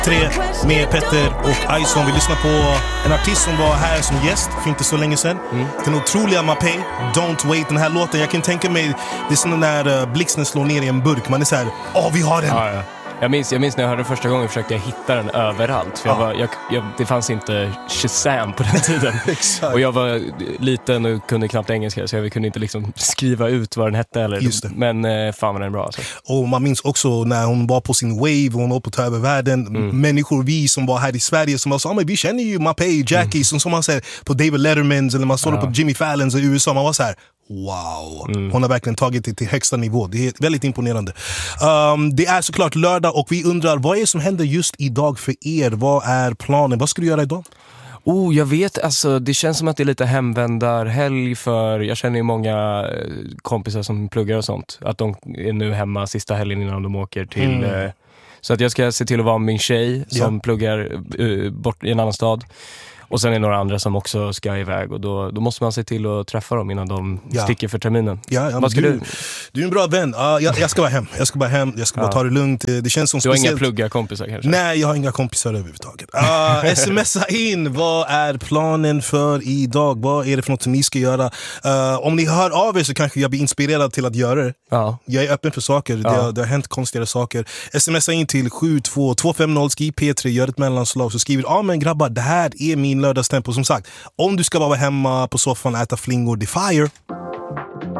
3 med Petter och Ison. Vi lyssnar på en artist som var här som gäst för inte så länge sedan. Den otroliga Mapei, Don't Wait. Den här låten, jag kan tänka mig, det är sån när blixten slår ner i en burk. Man är så här, vi har den. Ja. Jag minns när jag hörde den första gången försökte jag hitta den överallt. För det fanns inte Shazam på den tiden. Och jag var liten och kunde knappt engelska, så jag kunde inte liksom skriva ut vad den hette. Men fan var den bra. Alltså. Och man minns också när hon var på sin wave och hon var på att ta över världen. Människor vi som var här i Sverige som var så, men vi känner ju Mapei, Jackie, som man säger på David Lettermans eller man står på Jimmy Fallons i USA. Man var så här, wow, hon har verkligen tagit det till högsta nivå. Det är väldigt imponerande. Det är såklart lördag och vi undrar, vad är det som händer just idag för er? Vad är planen? Vad ska du göra idag? Jag vet, alltså det känns som att det är lite hemvändarhelg för jag känner ju många kompisar som pluggar och sånt. Att de är nu hemma sista helgen innan de åker till... Så att jag ska se till att vara med min tjej som pluggar bort i en annan stad. Och sen är det några andra som också ska iväg. Och då måste man se till att träffa dem innan de sticker för terminen. Vad ska du? Du är en bra vän. Jag ska vara hem. Jag ska bara ta det lugnt. Det känns som du har speciellt... inga pluggarkompisar kanske? Nej, jag har inga kompisar överhuvudtaget. Smsa in. Vad är planen för idag? Vad är det för något som ni ska göra? Om ni hör av er så kanske jag blir inspirerad till att göra det. Jag är öppen för saker. Det har hänt konstigare saker. Smsa in till 72250, skriv P3, gör ett mellanslag. Så skriver, men grabbar, det här är min lördagstempo. Som sagt, om du ska vara hemma på soffan och äta flingor, det fire.